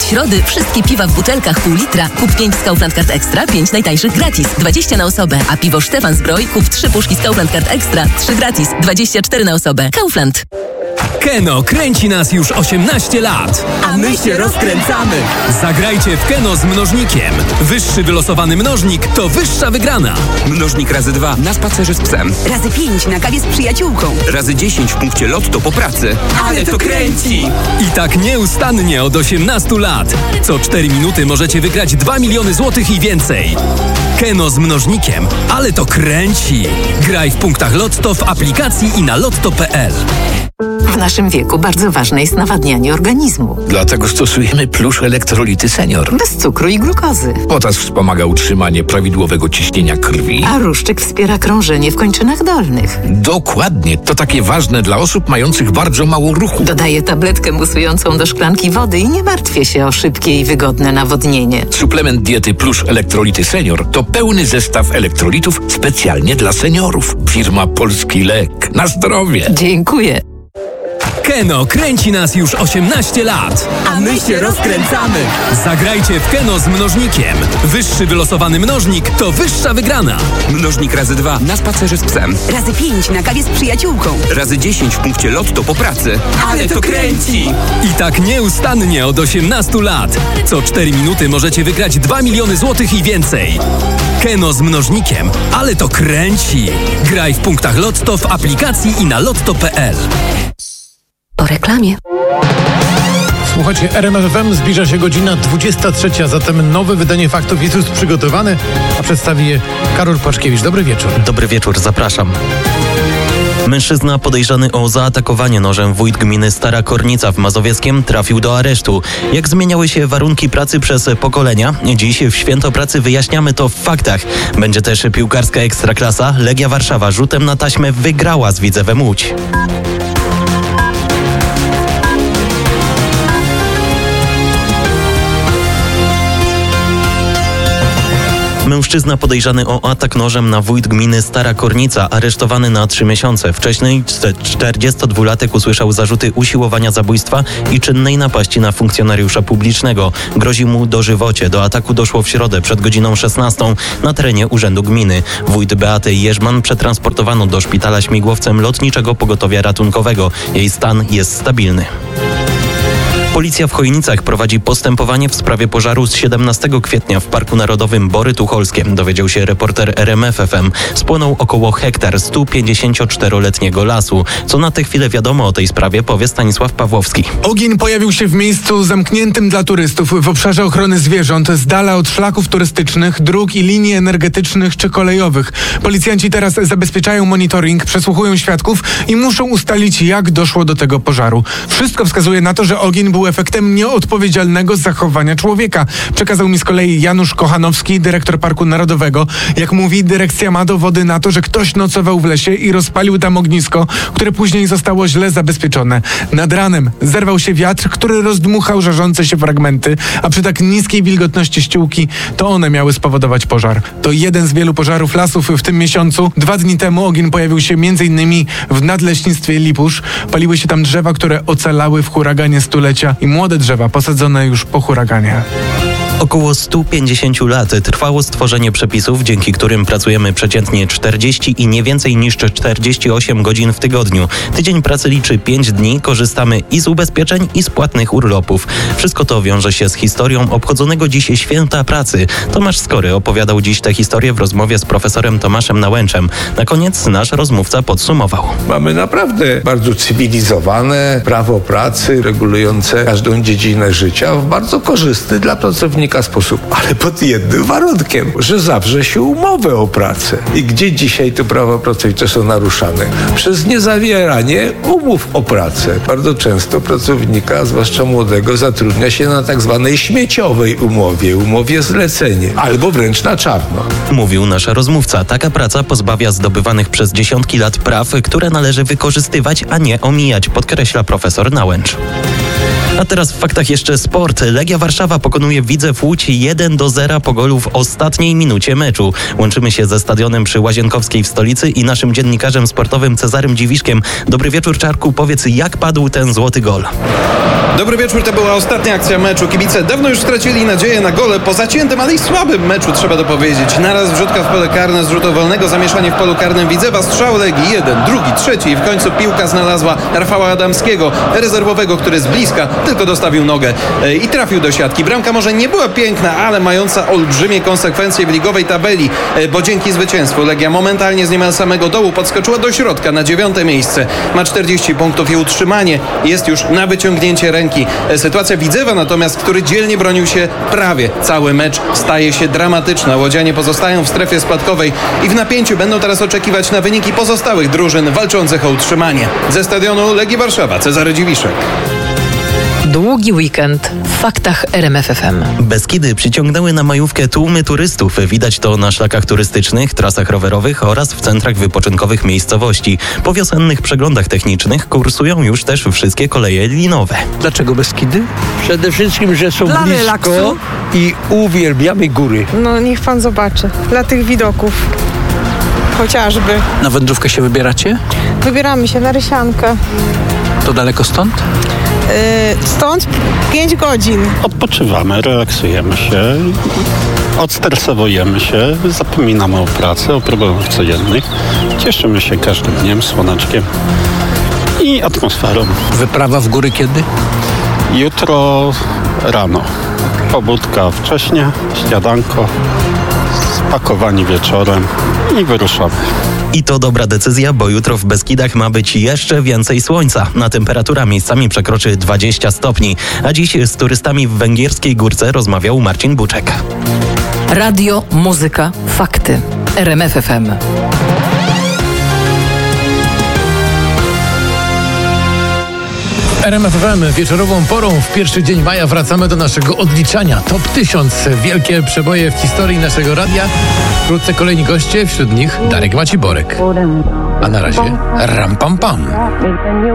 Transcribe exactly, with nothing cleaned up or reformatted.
środy wszystkie piwa w butelkach pół litra. Kup pięć z Kaufland Card Extra, pięć najtańszych gratis. dwadzieścia na osobę. A piwo Stefan Zbroj kup trzy puszki z Kaufland Card Extra, trzy gratis. dwadzieścia cztery na osobę. Kaufland. Keno kręci nas już osiemnaście lat. A my się rozkręcamy. Zagrajcie w Keno z mnożnikiem. Wyższy wylosowany mnożnik to wyższa wygrana. Mnożnik razy dwa na spacerze z psem. Razy pięć na kawie z przyjaciółką. Razy dziesięć w punkcie lotto po pracy. Ale to kręci! I tak nieustannie od osiemnastu lat. Co cztery minuty możecie wygrać dwa miliony złotych i więcej. Keno z mnożnikiem, ale to kręci. Graj w punktach Lotto, w aplikacji i na lotto kropka p l. W naszym wieku bardzo ważne jest nawadnianie organizmu. Dlatego stosujemy Plusz Elektrolity Senior. Bez cukru i glukozy. Potas wspomaga utrzymanie prawidłowego ciśnienia krwi. A różdżek wspiera krążenie w kończynach dolnych. Dokładnie. To takie ważne dla osób mających bardzo mało ruchu. Dodaję tabletkę musującą do szklanki wody i nie martwię się o szybkie i wygodne nawodnienie. Suplement diety Plusz Elektrolity Senior to pełny zestaw elektrolitów specjalnie dla seniorów. Firma Polski Lek. Na zdrowie. Dziękuję. Keno kręci nas już osiemnaście lat. A my się rozkręcamy. Zagrajcie w Keno z mnożnikiem. Wyższy wylosowany mnożnik to wyższa wygrana. Mnożnik razy dwa na spacerze z psem. Razy pięć na kawie z przyjaciółką. Razy dziesięć w punkcie lotto po pracy. Ale to kręci! I tak nieustannie od osiemnastu lat. Co cztery minuty możecie wygrać dwa miliony złotych i więcej. Keno z mnożnikiem, ale to kręci. Graj w punktach Lotto, w aplikacji i na lotto kropka p l. Po reklamie. Słuchajcie, R M F F M, zbliża się godzina dwudziesta trzecia, zatem nowe wydanie Faktów jest już przygotowane, a przedstawi je Karol Płaszkiewicz. Dobry wieczór. Dobry wieczór, zapraszam. Mężczyzna podejrzany o zaatakowanie nożem wójt gminy Stara Kornica w Mazowieckiem trafił do aresztu. Jak zmieniały się warunki pracy przez pokolenia? Dziś w Święto Pracy wyjaśniamy to w faktach. Będzie też piłkarska ekstraklasa. Legia Warszawa rzutem na taśmę wygrała z Widzewem Łódź. Mężczyzna podejrzany o atak nożem na wójt gminy Stara Kornica, aresztowany na trzy miesiące. Wcześniej czterdziestodwulatek usłyszał zarzuty usiłowania zabójstwa i czynnej napaści na funkcjonariusza publicznego. Grozi mu dożywocie. Do ataku doszło w środę przed godziną szesnastą na terenie Urzędu Gminy. Wójt Beaty Jerzman przetransportowano do szpitala śmigłowcem Lotniczego Pogotowia Ratunkowego. Jej stan jest stabilny. Policja w Chojnicach prowadzi postępowanie w sprawie pożaru z siedemnastego kwietnia w Parku Narodowym Bory Tucholskie. Dowiedział się reporter R M F F M. Spłonął około hektar stu pięćdziesięcioczteroletniego lasu. Co na tę chwilę wiadomo o tej sprawie, powie Stanisław Pawłowski. Ogień pojawił się w miejscu zamkniętym dla turystów w obszarze ochrony zwierząt, z dala od szlaków turystycznych, dróg i linii energetycznych czy kolejowych. Policjanci teraz zabezpieczają monitoring, przesłuchują świadków i muszą ustalić, jak doszło do tego pożaru. Wszystko wskazuje na to, że ogień był efektem nieodpowiedzialnego zachowania człowieka. Przekazał mi z kolei Janusz Kochanowski, dyrektor Parku Narodowego. Jak mówi, dyrekcja ma dowody na to, że ktoś nocował w lesie i rozpalił tam ognisko, które później zostało źle zabezpieczone. Nad ranem zerwał się wiatr, który rozdmuchał żarzące się fragmenty, a przy tak niskiej wilgotności ściółki to one miały spowodować pożar. To jeden z wielu pożarów lasów w tym miesiącu. Dwa dni temu ogień pojawił się między innymi w nadleśnictwie Lipusz. Paliły się tam drzewa, które ocalały w huraganie stulecia i młode drzewa posadzone już po huraganie. Około stu pięćdziesięciu lat trwało stworzenie przepisów, dzięki którym pracujemy przeciętnie czterdzieści i nie więcej niż czterdzieści osiem godzin w tygodniu. Tydzień pracy liczy pięć dni, korzystamy i z ubezpieczeń, i z płatnych urlopów. Wszystko to wiąże się z historią obchodzonego dziś Święta Pracy. Tomasz Skory opowiadał dziś tę historię w rozmowie z profesorem Tomaszem Nałęczem. Na koniec nasz rozmówca podsumował. Mamy naprawdę bardzo cywilizowane prawo pracy regulujące każdą dziedzinę życia w bardzo korzystny dla pracownika sposób, ale pod jednym warunkiem, że zawrze się umowę o pracę. I gdzie dzisiaj te prawa pracownicze są naruszane? Przez niezawieranie umów o pracę. Bardzo często pracownika, zwłaszcza młodego, zatrudnia się na tak zwanej śmieciowej umowie, umowie zlecenie, albo wręcz na czarno. Mówił nasz rozmówca. Taka praca pozbawia zdobywanych przez dziesiątki lat praw, które należy wykorzystywać, a nie omijać, podkreśla profesor Nałęcz. A teraz w faktach jeszcze sport. Legia Warszawa pokonuje Widzew Łódź jeden do zera po golu w ostatniej minucie meczu. Łączymy się ze stadionem przy Łazienkowskiej w stolicy i naszym dziennikarzem sportowym Cezarym Dziwiszkiem. Dobry wieczór, Czarku. Powiedz, jak padł ten złoty gol? Dobry wieczór, to była ostatnia akcja meczu. Kibice dawno już stracili nadzieję na gole po zaciętym, ale i słabym meczu, trzeba to powiedzieć. Naraz wrzutka w pole karne z rzutu wolnego, zamieszanie w polu karnym Widzewa, strzał Legii, jeden, drugi, trzeci i w końcu piłka znalazła Rafała Adamskiego, rezerwowego, który z bliska tylko dostawił nogę i trafił do siatki. Bramka może nie była piękna, ale mająca olbrzymie konsekwencje w ligowej tabeli, bo dzięki zwycięstwu Legia momentalnie z niemal samego dołu podskoczyła do środka na dziewiąte miejsce. Ma czterdzieści punktów i utrzymanie jest już na wyciągnięcie ręki. Sytuacja Widzewa natomiast, który dzielnie bronił się prawie cały mecz, staje się dramatyczna. Łodzianie pozostają w strefie spadkowej i w napięciu będą teraz oczekiwać na wyniki pozostałych drużyn walczących o utrzymanie. Ze stadionu Legii Warszawa, Cezary Dziwiszek. Długi weekend w faktach R M F F M. Beskidy przyciągnęły na majówkę tłumy turystów. Widać to na szlakach turystycznych, trasach rowerowych oraz w centrach wypoczynkowych miejscowości. Po wiosennych przeglądach technicznych kursują już też wszystkie koleje linowe. Dlaczego Beskidy? Przede wszystkim, że są Dla blisko relaksu. i uwielbiamy góry. No niech pan zobaczy. Dla tych widoków. Chociażby. Na wędrówkę się wybieracie? Wybieramy się na Rysiankę. To daleko stąd? Yy, stąd pięć godzin. Odpoczywamy, relaksujemy się, odstresowujemy się, zapominamy o pracy, o problemach codziennych. Cieszymy się każdym dniem, słoneczkiem i atmosferą. Wyprawa w góry kiedy? Jutro rano. Pobudka wcześnie, śniadanko, spakowanie wieczorem i wyruszamy. I to dobra decyzja, bo jutro w Beskidach ma być jeszcze więcej słońca. Na temperatura miejscami przekroczy dwadzieścia stopni. A dziś z turystami w Węgierskiej Górce rozmawiał Marcin Buczek. Radio, muzyka, fakty. R M F F M. R M F F M wieczorową porą w pierwszy dzień maja wracamy do naszego odliczania. Top tysiąc. Wielkie przeboje w historii naszego radia. Wkrótce kolejni goście, wśród nich Darek Maciborek. A na razie ram pam pam.